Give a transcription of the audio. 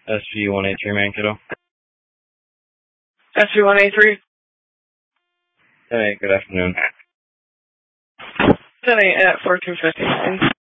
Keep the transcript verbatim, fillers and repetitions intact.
S G one eight three Mankato. S G one eight three. Hey, good afternoon. Sending at four two five nine.